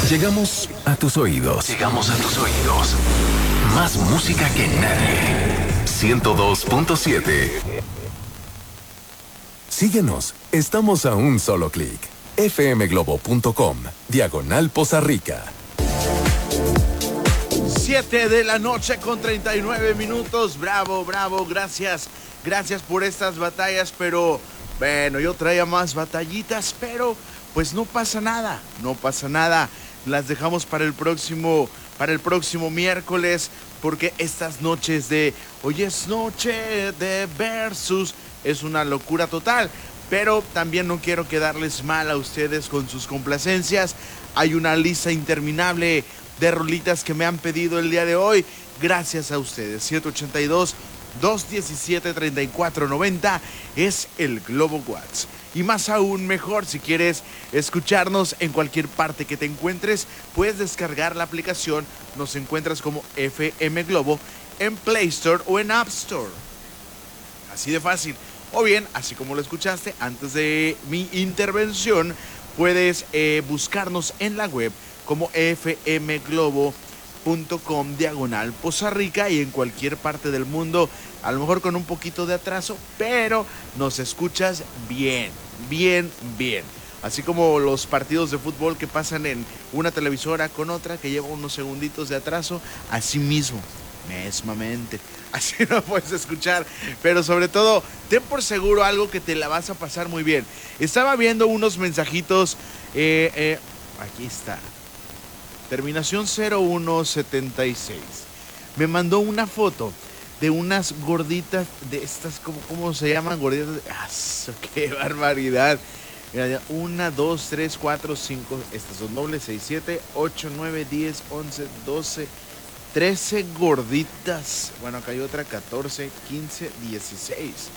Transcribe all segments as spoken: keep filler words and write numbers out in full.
Llegamos a tus oídos. Llegamos a tus oídos. Más música que nadie. ciento dos punto siete. Síguenos. Estamos a un solo clic. f m globo punto com, diagonal Poza Rica. siete de la noche con treinta y nueve minutos. Bravo, bravo. Gracias. Gracias por estas batallas, pero bueno, yo traía más batallitas, pero pues no pasa nada. No pasa nada. Las dejamos para el próximo, para el próximo miércoles, porque estas noches de hoy es noche de versus es una locura total. Pero también no quiero quedarles mal a ustedes con sus complacencias. Hay una lista interminable de rolitas que me han pedido el día de hoy. Gracias a ustedes. siete ochenta y dos, dos diecisiete, treinta y cuatro noventa es el Globo Watts. Y más aún mejor, si quieres escucharnos en cualquier parte que te encuentres, puedes descargar la aplicación. Nos encuentras como F M Globo en Play Store o en App Store. Así de fácil. O bien, así como lo escuchaste antes de mi intervención, puedes eh, buscarnos en la web como f m globo punto com diagonal Poza Rica y en cualquier parte del mundo, a lo mejor con un poquito de atraso, pero nos escuchas bien, bien, bien. Así como los partidos de fútbol que pasan en una televisora con otra que lleva unos segunditos de atraso, así mismo, mesmamente. Así no puedes escuchar, pero sobre todo, ten por seguro algo que te la vas a pasar muy bien. Estaba viendo unos mensajitos, eh, eh, aquí está, terminación cero uno setenta y seis. Me mandó una foto de unas gorditas, de estas, ¿cómo, cómo se llaman? Gorditas, de... ¡Ah, qué barbaridad! Mira, una, dos, tres, cuatro, cinco, estas son dobles, seis, siete, ocho, nueve, diez, once, doce... trece gorditas. Bueno, acá hay otra, catorce, quince, dieciséis.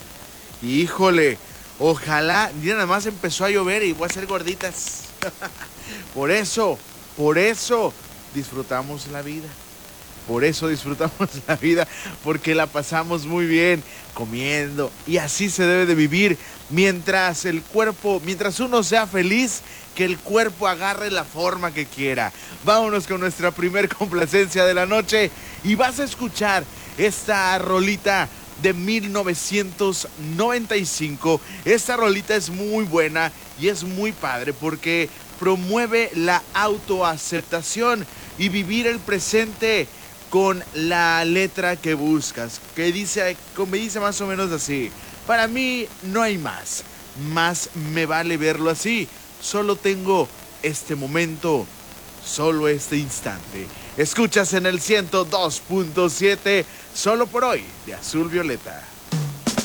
Híjole, ojalá. Ya nada más empezó a llover y voy a hacer gorditas. Por eso, por eso disfrutamos la vida. Por eso disfrutamos la vida, porque la pasamos muy bien comiendo. Y así se debe de vivir mientras el cuerpo, mientras uno sea feliz, que el cuerpo agarre la forma que quiera. Vámonos con nuestra primer complacencia de la noche y vas a escuchar esta rolita de mil novecientos noventa y cinco. Esta rolita es muy buena y es muy padre porque promueve la autoaceptación y vivir el presente con la letra que buscas, que dice, como dice más o menos así: para mí no hay más, más me vale verlo así. Solo tengo este momento, solo este instante. Escuchas en el ciento dos punto siete, solo por hoy, de Azul Violeta.